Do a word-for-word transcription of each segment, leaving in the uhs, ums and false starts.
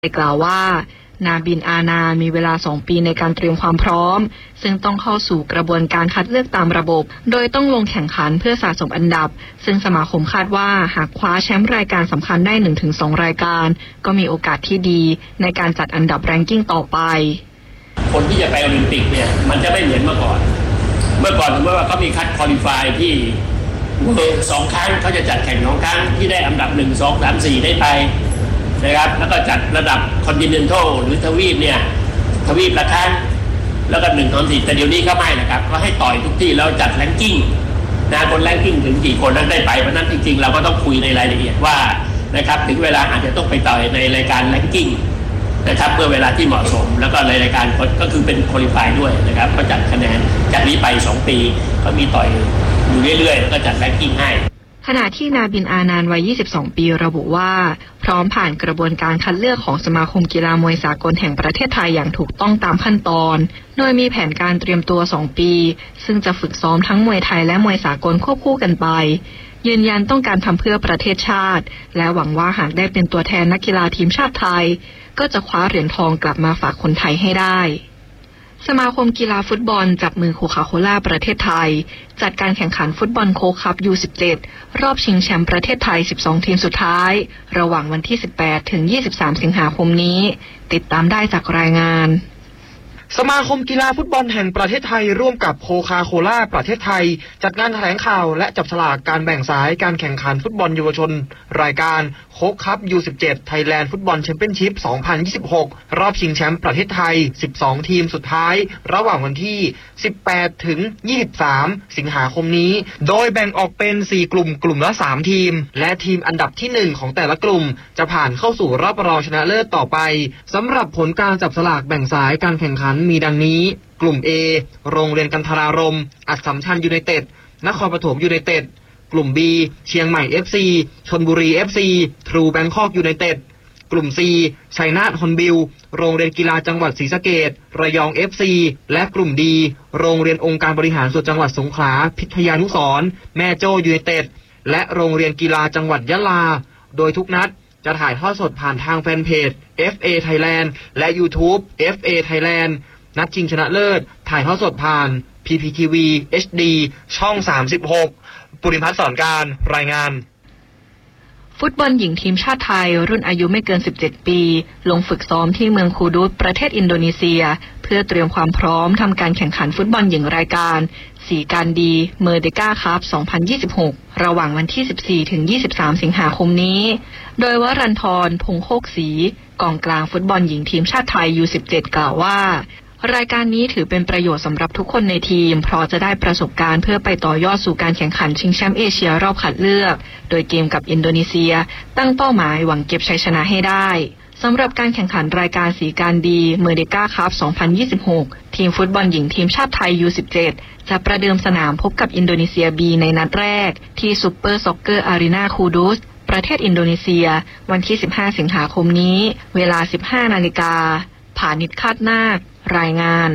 กล่าวว่านาบินอานามีเวลาสองปีในการเตรียมความพร้อมซึ่งต้องเข้าสู่กระบวนการคัดเลือกตามระบบโดยต้องลงแข่งขันเพื่อสะสมอันดับซึ่งสมาคมคาดว่าหากคว้าแชมป์รายการสำคัญได้ หนึ่งถึงสอง รายการก็มีโอกาสที่ดีในการจัดอันดับแรงกิ้งต่อไปคนที่จะไปโอลิมปิกเนี่ยมันจะไม่เหมือนเมื่อก่อนเมื่อก่อนถือว่าเขามีคัดควอลิฟายที่สองครั้งเขาจะจัดแข่งสองครั้งที่ได้อันดับหนึ่ง สอง สาม สี่ได้ไปนะครับแล้วก็จัดระดับคอนติเนนทัลหรือทวีปเนี่ยทวีปละครั้งแล้วก็หนึ่ง สอง สี่แต่เดี๋ยวนี้เขาไม่นะครับเขาให้ต่อยทุกที่แล้วจัดแรงกิ้งนะคนแรงกิ้งถึงกี่คนนั้นได้ไปเพราะนั้นจริงๆเราก็ต้องคุยในรายละเอียดว่านะครับถึงเวลาอาจจะต้องไปต่อยในรายการแรงกิ้งนะครับเมื่อเวลาที่เหมาะสมแล้วก็ในรายการก็คือเป็นควอลิฟายด้วยนะครับก็จัดคะแนนจากนี้ไปสองปีก็มีต่อยอยู่เรื่อยๆแล้วก็จัดแรงกิ้งให้ขณะที่นาบินอานานวัยยี่สิบสองปีระบุว่าพร้อมผ่านกระบวนการคัดเลือกของสมาคมกีฬามวยสากลแห่งประเทศไทยอย่างถูกต้องตามขั้นตอนโดยมีแผนการเตรียมตัวสองปีซึ่งจะฝึกซ้อมทั้งมวยไทยและมวยสากลควบคู่กันไปยืนยันต้องการทำเพื่อประเทศชาติและหวังว่าหากได้เป็นตัวแทนนักกีฬาทีมชาติไทยก็จะคว้าเหรียญทองกลับมาฝากคนไทยให้ได้สมาคมกีฬาฟุตบอลจับมือโคคาโคล่าประเทศไทยจัดการแข่งขันฟุตบอลโค้กคัพ ยู สิบเจ็ด รอบชิงแชมป์ประเทศไทยสิบสองทีมสุดท้ายระหว่างวันที่สิบแปดถึงยี่สิบสามสิงหาคมนี้ติดตามได้จากรายงานสมาคมกีฬาฟุตบอลแห่งประเทศไทยร่วมกับโคคาโคล่าประเทศไทยจัดงานแถลงข่าวและจับฉลากการแบ่งสายการแข่งขันฟุตบอลเยาวชนรายการโค้กคัพ ยู สิบเจ็ด Thailand Football Championship สองพันยี่สิบหก รอบชิงแชมป์ประเทศไทยสิบสองทีมสุดท้ายระหว่างวันที่สิบแปดถึงยี่สิบสามสิงหาคมนี้โดยแบ่งออกเป็นสี่กลุ่มกลุ่มละสามทีมและทีมอันดับที่หนึ่งของแต่ละกลุ่มจะผ่านเข้าสู่รอบรองชนะเลิศต่อไปสำหรับผลการจับฉลากแบ่งสายการแข่งขันมีดังนี้กลุ่ม A โรงเรียนกันทรารมณ์อัสสัมชัญยูไนเต็ดนครปฐมยูไนเต็ดกลุ่ม B เชียงใหม่ เอฟ ซี ชลบุรี เอฟ ซี ทรูแบงคอกยูไนเต็ดกลุ่ม C ชัยนาทฮอนบิลโรงเรียนกีฬาจังหวัดศรีสะเกษระยอง เอฟ ซี และกลุ่ม D โรงเรียนองค์การบริหารส่วนจังหวัดสงขลาพิทยานุสรณ์แม่โจ้ยูไนเต็ดและโรงเรียนกีฬาจังหวัดยะลาโดยทุกนัดจะถ่ายทอดสดผ่านทางแฟนเพจ เอฟ เอ Thailand และ YouTube เอฟ เอ Thailand นัดชิงชนะเลิศถ่ายทอดสดผ่าน พี พี ที วี เอช ดี ช่องสามสิบหกปุริพัฒน์สอนการรายงานฟุตบอลหญิงทีมชาติไทยรุ่นอายุไม่เกินสิบเจ็ดปีลงฝึกซ้อมที่เมืองคูดูสประเทศอินโดนีเซียเพื่อเตรียมความพร้อมทำการแข่งขันฟุตบอลหญิงรายการสีการดีเมอร์เดกาคัพ สองพันยี่สิบหก ระหว่างวันที่สิบสี่ถึงยี่สิบสามสิงหาคมนี้โดยวรันทรพงษ์โคกศรีกองกลางฟุตบอลหญิงทีมชาติไทย ยู สิบเจ็ด กล่าวว่ารายการนี้ถือเป็นประโยชน์สำหรับทุกคนในทีมเพราะจะได้ประสบการณ์เพื่อไปต่อยอดสู่การแข่งขันชิงแชมป์เอเชียรอบคัดเลือกโดยเกมกับอินโดนีเซียตั้งเป้าหมายหวังเก็บชัยชนะให้ได้สำหรับการแข่งขันรายการสีการดีเมอร์เดกาคัพ สองพันยี่สิบหก ทีมฟุตบอลหญิงทีมชาติไทย ยู สิบเจ็ด จะประเดิมสนามพบกับอินโดนีเซีย B ในนัดแรกที่ซุปเปอร์ซ็อกเกอร์อารีนาคูดูสประเทศอินโดนีเซียวันที่สิบห้าสิงหาคมนี้เวลา สิบห้านาฬิกาผานิชคาดนาครายงาน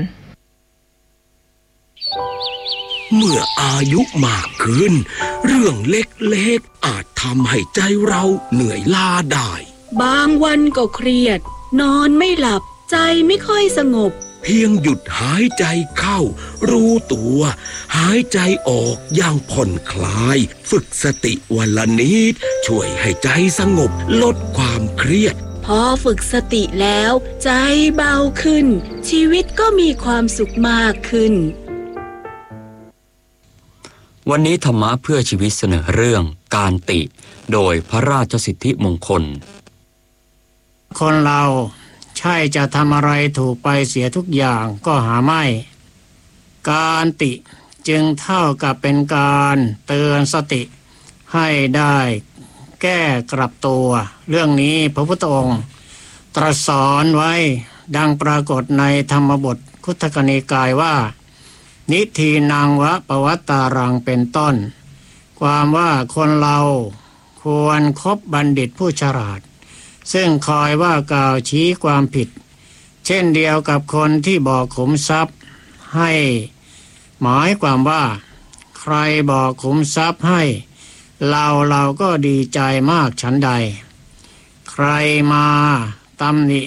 เมื่ออายุมากขึ้นเรื่องเล็กๆอาจทำให้ใจเราเหนื่อยล้าได้บางวันก็เครียดนอนไม่หลับใจไม่ค่อยสงบเพียงหยุดหายใจเข้ารู้ตัวหายใจออกอย่างผ่อนคลายฝึกสติวันละนิดช่วยให้ใจสงบลดความเครียดพอฝึกสติแล้วใจเบาขึ้นชีวิตก็มีความสุขมากขึ้นวันนี้ธรรมะเพื่อชีวิตเสนอเรื่องการติโดยพระราชสิทธิมงคลคนเราใช่จะทำอะไรถูกไปเสียทุกอย่างก็หาไม่การติจึงเท่ากับเป็นการเตือนสติให้ได้แก้กลับตัวเรื่องนี้พระพุทธองค์ตรัสสอนไว้ดังปรากฏในธรรมบทคุตกนิกายว่านิทีนังวะปวัตตารังเป็นต้นความว่าคนเราควรคบบัณฑิตผู้ฉลาดซึ่งคอยว่ากล่าวชี้ความผิดเช่นเดียวกับคนที่บอกขุมทรัพย์ให้หมายความว่าใครบอกขุมทรัพย์ให้เราเราก็ดีใจมากฉันใดใครมาตำหนิ